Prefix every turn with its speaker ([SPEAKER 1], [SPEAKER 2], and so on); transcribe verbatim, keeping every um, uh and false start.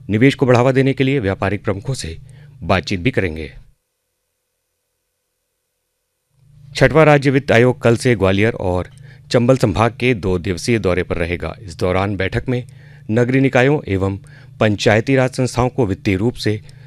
[SPEAKER 1] निवेश को बढ़ावा देने के लिए व्यापारिक प्रमुखों से बातचीत भी करेंगे। छठवां राज्य वित्त आयोग कल से ग्वालियर और चंबल संभाग के दो दिवसीय दौरे पर रहेगा। इस दौरान बैठक में नगरीय निकायों एवं पंचायती राज संस्थाओं को वित्तीय रूप से